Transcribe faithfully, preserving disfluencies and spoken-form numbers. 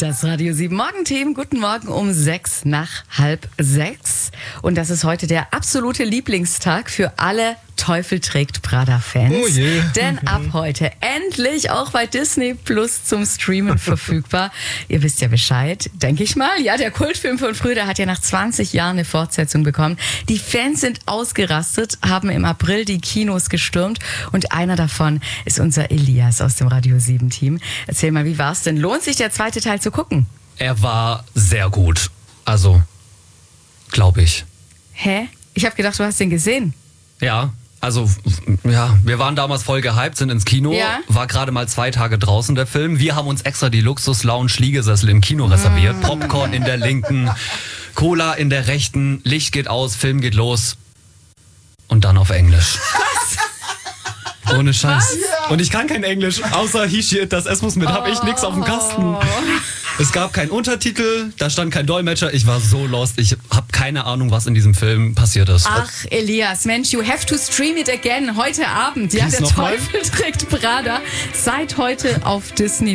Das Radio sieben Morgenteam, guten Morgen um sechs nach halb sechs. Und das ist heute der absolute Lieblingstag für alle Teufel trägt Prada-Fans. Oh je. Denn ab heute endlich auch bei Disney Plus zum Streamen verfügbar. Ihr wisst ja Bescheid, denke ich mal. Ja, der Kultfilm von früher, der hat ja nach zwanzig Jahren eine Fortsetzung bekommen. Die Fans sind ausgerastet, haben im April die Kinos gestürmt. Und einer davon ist unser Elias aus dem Radio sieben Team. Erzähl mal, wie war's denn? Lohnt sich der zweite Teil zu gucken? Er war sehr gut. Also, glaube ich. Hä? Ich habe gedacht, du hast den gesehen. Ja, also, ja, wir waren damals voll gehypt, sind ins Kino. Ja. War gerade mal zwei Tage draußen, der Film. Wir haben uns extra die Luxus-Lounge-Liegesessel im Kino reserviert. Mm. Popcorn in der linken, Cola in der rechten, Licht geht aus, Film geht los. Und dann auf Englisch. Was? Ohne Scheiß. Was? Und ich kann kein Englisch, außer he, she, it, das S muss mit, hab ich nix auf dem Kasten. Es gab keinen Untertitel, da stand kein Dolmetscher. Ich war so lost. Ich habe keine Ahnung, was in diesem Film passiert ist. Ach, Elias, Mensch, you have to stream it again heute Abend. Ja, Please der noch mal? Teufel trägt Prada. Seit heute auf Disney